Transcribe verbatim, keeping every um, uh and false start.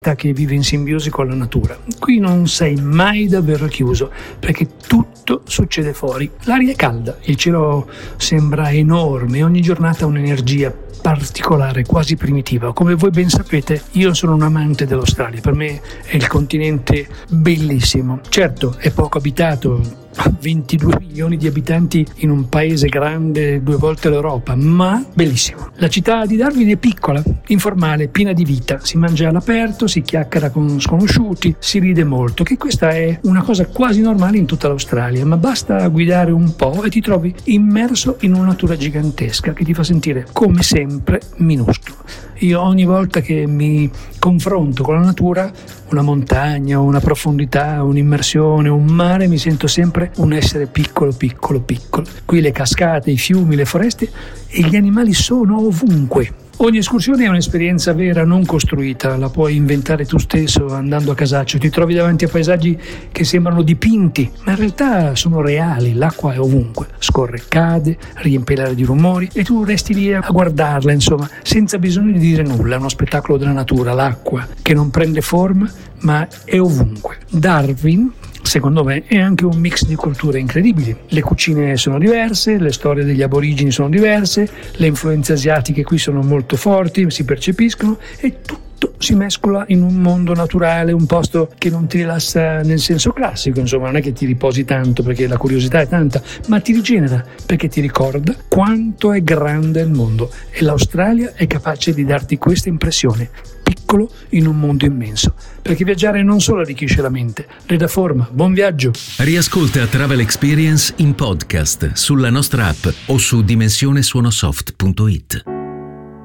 che vive in simbiosi con la natura. Qui non sei mai davvero chiuso, perché tutto succede fuori. L'aria è calda, il cielo sembra enorme, ogni giornata ha un'energia particolare, quasi primitiva. Come voi ben sapete, io sono un amante dell'Australia, per me è il continente bellissimo. Certo, è poco abitato, ventidue milioni di abitanti in un paese grande due volte l'Europa, ma bellissimo. La città di Darwin è piccola, informale, piena di vita, si mangia all'aperto, si chiacchiera con sconosciuti, si ride molto, che questa è una cosa quasi normale in tutta l'Australia, ma basta guidare un po' e ti trovi immerso in una natura gigantesca che ti fa sentire come sempre minuscolo. Io ogni volta che mi confronto con la natura, una montagna, una profondità, un'immersione, un mare, mi sento sempre un essere piccolo, piccolo, piccolo. Qui le cascate, i fiumi, le foreste e gli animali sono ovunque. Ogni escursione è un'esperienza vera, non costruita, la puoi inventare tu stesso andando a casaccio. Ti trovi davanti a paesaggi che sembrano dipinti, ma in realtà sono reali. L'acqua è ovunque, scorre, cade, riempie l'aria di rumori e tu resti lì a guardarla, insomma, senza bisogno di dire nulla. È uno spettacolo della natura, l'acqua, che non prende forma, ma è ovunque. Darwin, secondo me, è anche un mix di culture incredibili. Le cucine sono diverse, le storie degli aborigeni sono diverse, le influenze asiatiche qui sono molto forti, si percepiscono e tutto si mescola in un mondo naturale, un posto che non ti rilassa nel senso classico, insomma, non è che ti riposi tanto perché la curiosità è tanta, ma ti rigenera perché ti ricorda quanto è grande il mondo e l'Australia è capace di darti questa impressione. Piccolo in un mondo immenso, perché viaggiare non solo arricchisce la mente, le dà forma. Buon viaggio! Riascolta Travel Experience in podcast sulla nostra app o su dimensione suonosoft punto it.